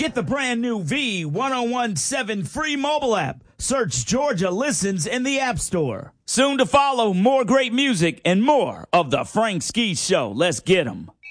Get the brand new V1017 free mobile app. Search Georgia Listens in the App Store. Soon to follow more great music and more of the Frank Ski Show. Let's get 'em.